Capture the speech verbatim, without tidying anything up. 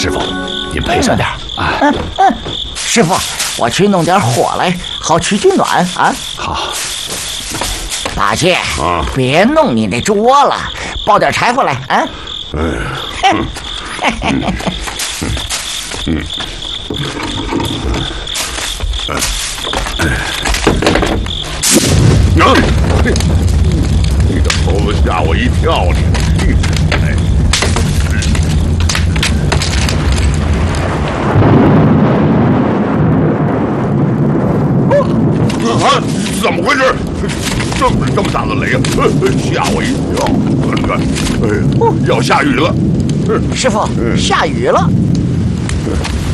师傅，您赔上点啊！ 嗯嗯，师傅，我去弄点火来，好取取暖啊。 好。 大姐， 啊， 别弄你那猪窝了，抱点柴火来啊。 嗯嗯嗯嗯。 啊！你的猴子吓我一跳！你，哎，啊！怎么回事？这么这么大的雷啊！吓我一跳！看看，哎呀，要下雨了！ 师傅，下雨了。